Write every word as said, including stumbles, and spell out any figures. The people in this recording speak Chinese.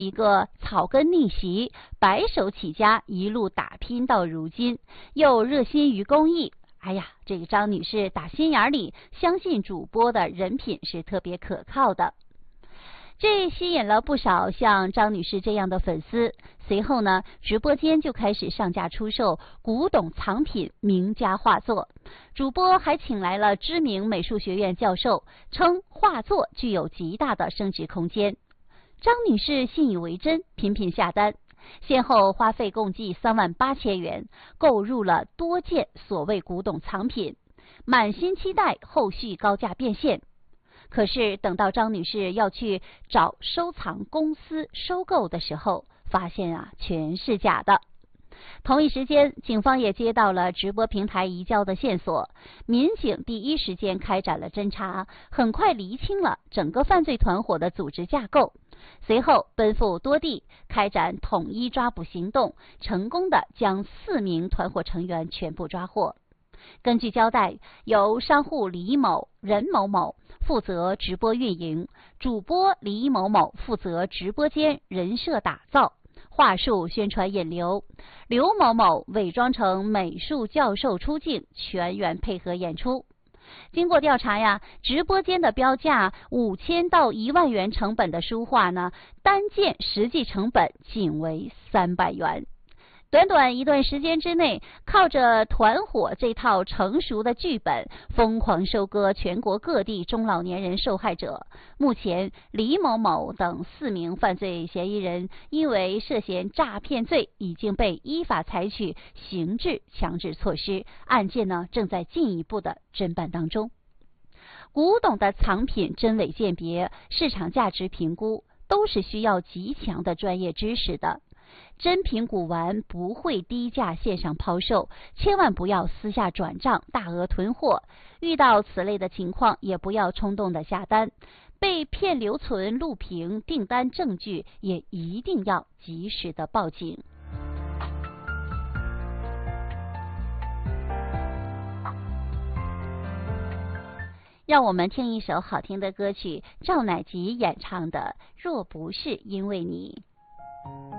一个草根逆袭，白手起家，一路打拼到如今，又热心于公益。哎呀，这个张女士打心眼里相信主播的人品是特别可靠的，这吸引了不少像张女士这样的粉丝。随后呢，直播间就开始上架出售古董藏品、名家画作。主播还请来了知名美术学院教授，称画作具有极大的升值空间。张女士信以为真，频频下单，先后花费共计三万八千元，购入了多件所谓古董藏品，满心期待后续高价变现。可是等到张女士要去找收藏公司收购的时候，发现啊，全是假的。同一时间，警方也接到了直播平台移交的线索，民警第一时间开展了侦查，很快厘清了整个犯罪团伙的组织架构。随后奔赴多地，开展统一抓捕行动，成功的将四名团伙成员全部抓获。根据交代，由商户李某、任某某负责直播运营，主播李某某负责直播间人设打造、话术宣传引流，刘某某伪装成美术教授出镜，全员配合演出。经过调查呀，直播间的标价五千到一万元成本的书画呢，单件实际成本仅为三百元。短短一段时间之内，靠着团伙这套成熟的剧本，疯狂收割全国各地中老年人受害者。目前，李某某等四名犯罪嫌疑人因为涉嫌诈骗罪，已经被依法采取刑事强制措施，案件呢正在进一步的侦办当中。古董的藏品真伪鉴别、市场价值评估，都是需要极强的专业知识的。真品古玩不会低价线上抛售，千万不要私下转账大额囤货。遇到此类的情况，也不要冲动的下单，被骗留存录屏订单证据，也一定要及时的报警。让我们听一首好听的歌曲，赵乃吉演唱的《若不是因为你》。